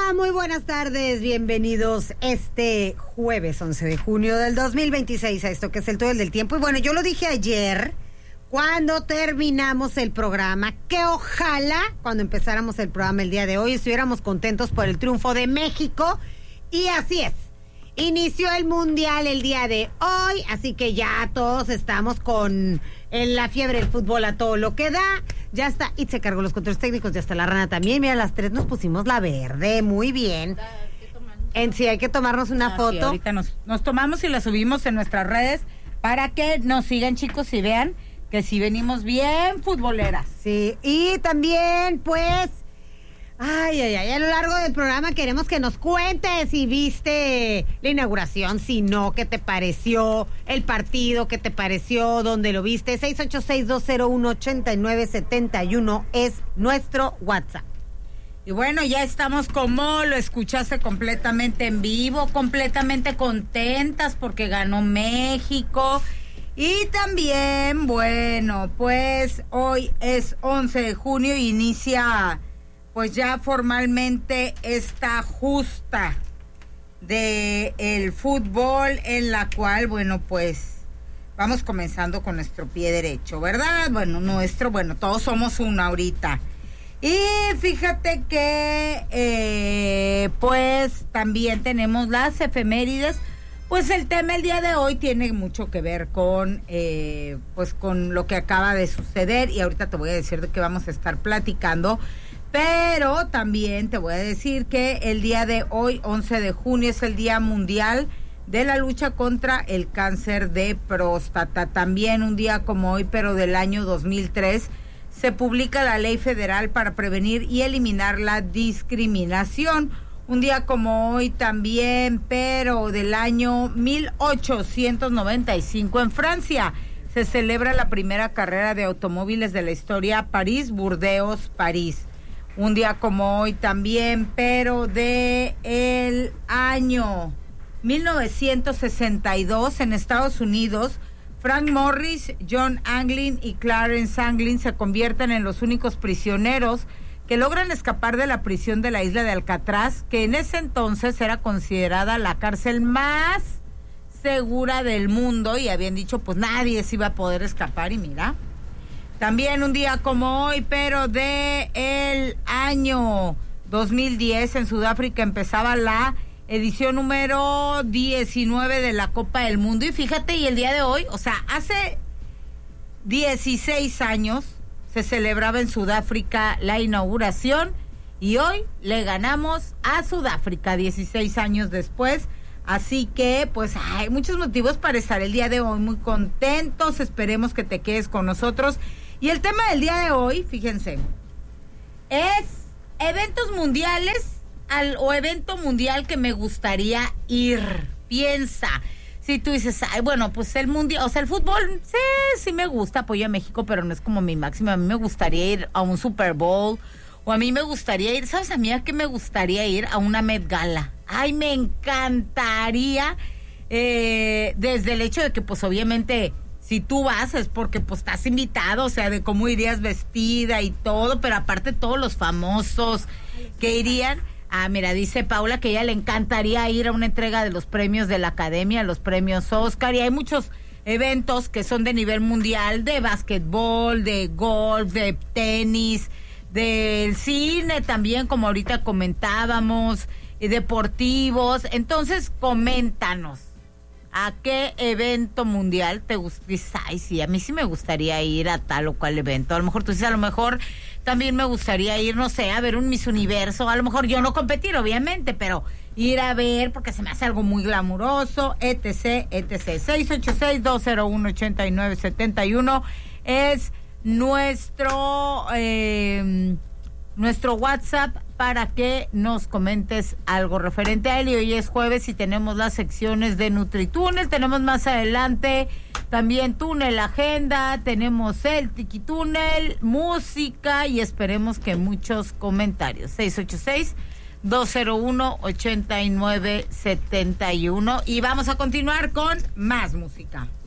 Muy buenas tardes, bienvenidos este jueves 11 de junio del 2026 a esto que es el túnel del tiempo. Y bueno, yo lo dije ayer cuando terminamos el programa, que ojalá cuando empezáramos el programa el día de hoy estuviéramos contentos por el triunfo de México. Y así es, inició el Mundial el día de hoy, así que ya todos estamos con la fiebre del fútbol a todo lo que da. Ya está, y se cargó los controles técnicos, ya está la rana también. Mira, las tres nos pusimos la verde, muy bien. Sí, hay que tomarnos una foto. Sí, ahorita nos tomamos y la subimos en nuestras redes para que nos sigan, chicos, y vean que sí venimos bien futboleras. Sí, y también, pues, a lo largo del programa queremos que nos cuentes si viste la inauguración, si no, qué te pareció el partido, qué te pareció, dónde lo viste. 686-201-8971 es nuestro WhatsApp. Y bueno, ya estamos, como lo escuchaste, completamente en vivo, completamente contentas porque ganó México. Y también, bueno, pues hoy es 11 de junio y inicia pues ya formalmente esta justa de el fútbol, en la cual, bueno, pues vamos comenzando con nuestro pie derecho, ¿verdad? Bueno, todos somos uno ahorita. Y fíjate que pues también tenemos las efemérides. Pues el tema el día de hoy tiene mucho que ver con pues con lo que acaba de suceder, y ahorita te voy a decir de qué vamos a estar platicando. Pero también te voy a decir que el día de hoy, 11 de junio, es el Día Mundial de la Lucha contra el Cáncer de Próstata. También un día como hoy, pero del año 2003, se publica la Ley Federal para prevenir y eliminar la discriminación. Un día como hoy también, pero del año 1895, en Francia, se celebra la primera carrera de automóviles de la historia, París-Burdeos-París. Un día como hoy también, pero de el año 1962, en Estados Unidos, Frank Morris, John Anglin y Clarence Anglin se convierten en los únicos prisioneros que logran escapar de la prisión de la isla de Alcatraz, que en ese entonces era considerada la cárcel más segura del mundo, y habían dicho pues nadie se iba a poder escapar, y mira. También un día como hoy, pero de el año 2010, en Sudáfrica empezaba la edición número 19 de la Copa del Mundo. Y fíjate, y el día de hoy, o sea, hace 16 años se celebraba en Sudáfrica la inauguración, y hoy le ganamos a Sudáfrica 16 años después. Así que, pues, hay muchos motivos para estar el día de hoy muy contentos. Esperemos que te quedes con nosotros. Y el tema del día de hoy, fíjense, es eventos mundiales o evento mundial que me gustaría ir. Piensa, si tú dices, ay, bueno, pues el mundial, o sea, el fútbol, sí me gusta, apoyo a México, pero no es como mi máximo. A mí me gustaría ir a un Super Bowl, o a mí me gustaría ir, ¿sabes a mí a qué me gustaría ir? A una Met Gala. Ay, me encantaría, desde el hecho de que, pues, obviamente, si tú vas es porque, pues, estás invitado, o sea, de cómo irías vestida y todo, pero aparte todos los famosos que irían. Ah, mira, dice Paula que a ella le encantaría ir a una entrega de los premios de la Academia, los premios Oscar, y hay muchos eventos que son de nivel mundial, de básquetbol, de golf, de tenis, del cine también, como ahorita comentábamos, deportivos. Entonces, coméntanos, ¿a qué evento mundial te gusta? Ay, sí, a mí sí me gustaría ir a tal o cual evento. A lo mejor tú dices, a lo mejor también me gustaría ir, no sé, a ver un Miss Universo. A lo mejor yo no competir, obviamente, pero ir a ver, porque se me hace algo muy glamuroso, etc. 686-201-8971 es nuestro WhatsApp para que nos comentes algo referente a él. Y hoy es jueves y tenemos las secciones de NutriTúnel, tenemos más adelante también Túnel Agenda, tenemos el Tiquitúnel, música y esperemos que muchos comentarios. 686-201-8971 y vamos a continuar con más música.